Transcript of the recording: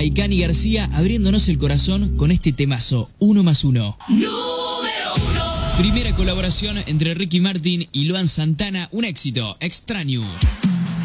y Cani García abriéndonos el corazón con este temazo, 1 más 1. Número 1. Primera colaboración entre Ricky Martin y Luan Santana, un éxito, Extraño.